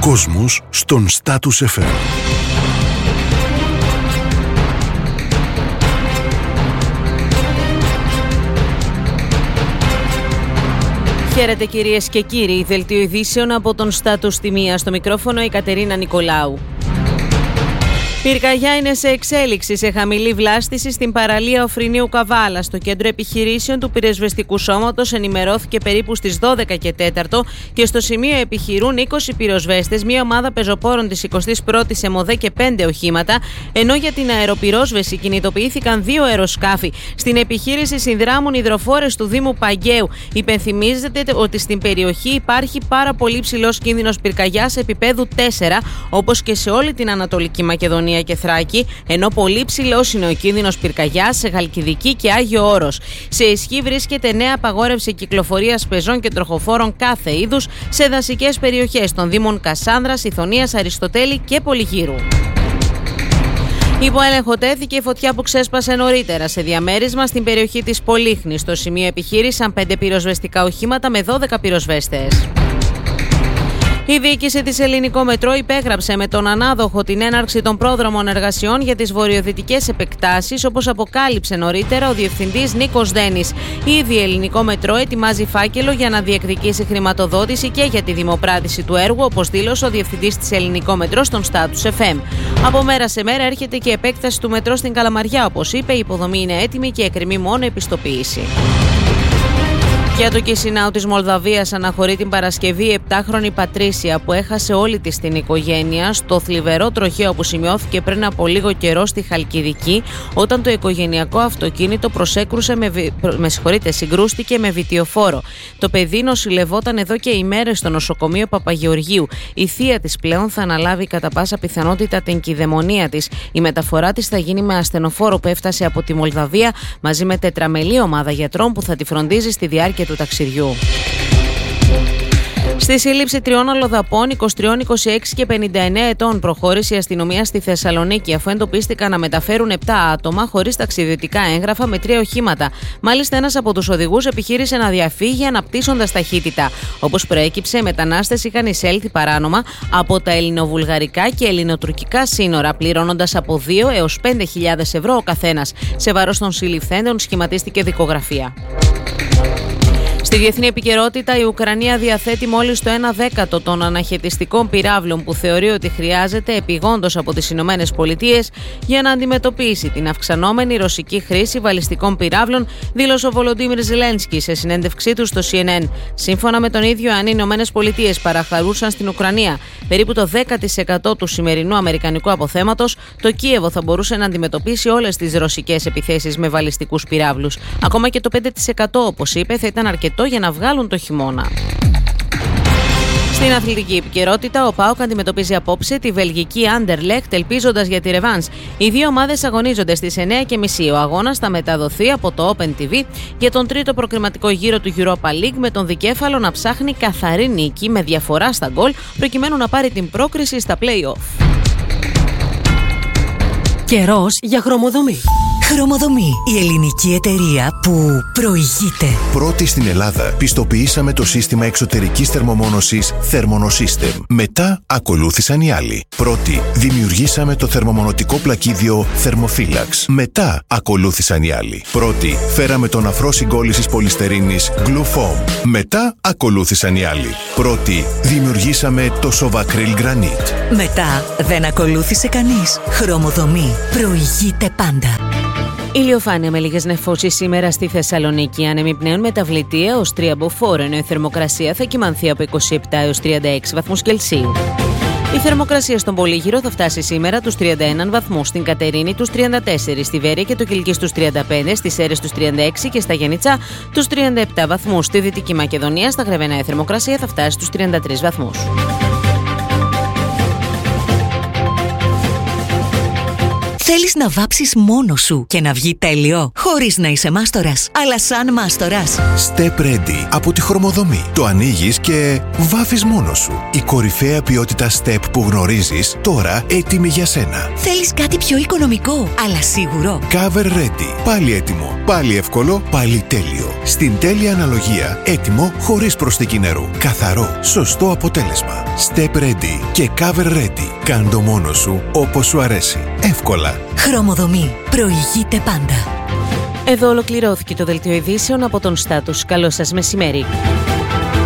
κόσμος στον Status FM. Χαίρετε κυρίες και κύριοι, δελτίο ειδήσεων από τον Status Τιμία. Στο μικρόφωνο η Κατερίνα Νικολάου. Πυρκαγιά είναι σε εξέλιξη σε χαμηλή βλάστηση στην παραλία Οφρινίου Καβάλα. Στο κέντρο επιχειρήσεων του πυροσβεστικού σώματος ενημερώθηκε περίπου στις 12 και 4 και στο σημείο επιχειρούν 20 πυροσβέστες, μια ομάδα πεζοπόρων της 21ης ΕΜΟΔΕ και 5 οχήματα, ενώ για την αεροπυρόσβεση κινητοποιήθηκαν 2 αεροσκάφη. Στην επιχείρηση συνδράμουν υδροφόρες του Δήμου Παγκαίου. Υπενθυμίζεται ότι στην περιοχή υπάρχει πάρα πολύ ψηλός κίνδυνος πυρκαγιάς επίπεδου 4, όπως και σε όλη την Ανατολική Μακεδονία και Θράκη, ενώ πολύ ψηλός είναι ο κίνδυνος πυρκαγιάς σε Χαλκιδική και Άγιο Όρος. Σε ισχύ βρίσκεται νέα απαγόρευση κυκλοφορίας πεζών και τροχοφόρων κάθε είδους σε δασικές περιοχές των Δήμων Κασάνδρας, Ιθωνίας, Αριστοτέλη και Πολυγύρου. Υπό έλεγχο τέθηκε η φωτιά που ξέσπασε νωρίτερα σε διαμέρισμα στην περιοχή της Πολύχνης. Στο σημείο επιχείρησαν 5 πυροσβεστικά οχήματα με 12 πυροσβέστες. Η διοίκηση της Ελληνικό Μετρό υπέγραψε με τον ανάδοχο την έναρξη των πρόδρομων εργασιών για τις βορειοδυτικές επεκτάσεις, όπως αποκάλυψε νωρίτερα ο διευθυντής Νίκος Δένης. Ήδη η Ελληνικό Μετρό ετοιμάζει φάκελο για να διεκδικήσει χρηματοδότηση και για τη δημοπράτηση του έργου, όπως δήλωσε ο διευθυντής της Ελληνικό Μετρό στον Status FM. Από μέρα σε μέρα έρχεται και η επέκταση του μετρό στην Καλαμαριά. Όπως είπε, η υποδομή είναι έτοιμη και εκκρεμεί μόνο επιστοποίηση. Για το Κισινάου της Μολδαβίας αναχωρεί την Παρασκευή η 7χρονη Πατρίσια που έχασε όλη της την οικογένεια στο θλιβερό τροχαίο που σημειώθηκε πριν από λίγο καιρό στη Χαλκιδική, όταν το οικογενειακό αυτοκίνητο συγκρούστηκε με βιτιοφόρο. Το παιδί νοσηλευόταν εδώ και ημέρες στο νοσοκομείο Παπαγεωργίου. Η θεία της πλέον θα αναλάβει κατά πάσα πιθανότητα την κυδαιμονία της. Η μεταφορά της θα γίνει με ασθενοφόρο που έφτασε από τη Μολδαβία μαζί με τετραμελή ομάδα γιατρών που θα τη φροντίζει στη διάρκεια του ταξιδιού. Στη σύλληψη 3 αλλοδαπών 23, 26 και 59 ετών προχώρησε η αστυνομία στη Θεσσαλονίκη, αφού εντοπίστηκαν να μεταφέρουν 7 άτομα χωρίς ταξιδιωτικά έγγραφα με 3 οχήματα. Μάλιστα, ένας από τους οδηγούς επιχείρησε να διαφύγει αναπτύσσοντας ταχύτητα. Όπως προέκυψε, οι μετανάστες είχαν εισέλθει παράνομα από τα ελληνοβουλγαρικά και ελληνοτουρκικά σύνορα, πληρώνοντας από 2 έως 5.000 ευρώ ο καθένας. Σε βάρος των συλληφθέντων σχηματίστηκε δικογραφία. Στη διεθνή επικαιρότητα, η Ουκρανία διαθέτει μόλις το 1/10 των αναχαιτιστικών πυράβλων που θεωρεί ότι χρειάζεται επιγόντως από τις Ηνωμένες Πολιτείες για να αντιμετωπίσει την αυξανόμενη ρωσική χρήση βαλιστικών πυράβλων, δήλωσε ο Βολοντίμιρ Ζελένσκι σε συνέντευξή του στο CNN. Σύμφωνα με τον ίδιο, αν οι Ηνωμένες Πολιτείες παραχαρούσαν στην Ουκρανία περίπου το 10% του σημερινού αμερικανικού αποθέματος, το Κίεβο θα μπορούσε να αντιμετωπίσει όλες τις ρωσικές επιθέσεις με βαλιστικούς πυράβλους. Ακόμα και το 5%, όπως είπε, θα ήταν αρκετό για να βγάλουν το χειμώνα. Στην αθλητική επικαιρότητα, ο ΠΑΟΚ αντιμετωπίζει απόψε τη βελγική Άντερλεχτ, ελπίζοντας για τη ρεβάνς. Οι δύο ομάδες αγωνίζονται στις 9:30. Ο αγώνας θα μεταδοθεί από το Open TV για τον τρίτο προκριματικό γύρο του Europa League, με τον δικέφαλο να ψάχνει καθαρή νίκη με διαφορά στα γκολ, προκειμένου να πάρει την πρόκριση στα play-off. Καιρός για χρωμοδομή. Χρωμοδομή, η ελληνική εταιρεία που προηγείται. Πρώτη στην Ελλάδα πιστοποιήσαμε το σύστημα εξωτερικής θερμομόνωσης Thermonosystem. Μετά ακολούθησαν οι άλλοι. Πρώτη δημιουργήσαμε το θερμομονωτικό πλακίδιο Thermophilax. Μετά ακολούθησαν οι άλλοι. Πρώτη φέραμε τον αφρό συγκόλλησης πολυστερίνης Glufoam. Μετά ακολούθησαν οι άλλοι. Πρώτη δημιουργήσαμε το Sovacryl Granite. Μετά δεν ακολούθησε κανείς. Χρωμοδομή προηγείται πάντα. Ηλιοφάνεια με λίγες νεφώσεις σήμερα στη Θεσσαλονίκη. Άνεμοι πνέουν μεταβλητή έως 3 μποφόρ, ενώ η θερμοκρασία θα κυμανθεί από 27 έως 36 βαθμούς Κελσίου. Η θερμοκρασία στον Πολύγυρο θα φτάσει σήμερα τους 31 βαθμούς, στην Κατερίνη τους 34, στη Βέρεια και το Κιλκής τους 35, στις Σέρρες τους 36 και στα Γιαννιτσά τους 37 βαθμούς. Στη Δυτική Μακεδονία, στα Γρεβενά, η θερμοκρασία θα φτάσει στους 33 βαθμούς. Θέλεις να βάψεις μόνος σου και να βγει τέλειο, χωρίς να είσαι μάστορας, αλλά σαν μάστορας. Step Ready από τη Χρωμοδομή. Το ανοίγεις και βάφεις μόνος σου. Η κορυφαία ποιότητα Step που γνωρίζεις, τώρα έτοιμη για σένα. Θέλεις κάτι πιο οικονομικό, αλλά σίγουρο. Cover Ready. Πάλι έτοιμο, πάλι εύκολο, πάλι τέλειο. Στην τέλεια αναλογία, έτοιμο χωρίς προσθήκη νερού. Καθαρό, σωστό αποτέλεσμα. Step Ready και Cover Ready. Κάν' το μόνος σου όπως σου αρέσει. Εύκολα. Χρωμοδομή. Προηγείται πάντα. Εδώ ολοκληρώθηκε το Δελτίο Ειδήσεων από τον Στάτους. Καλό σας μεσημέρι.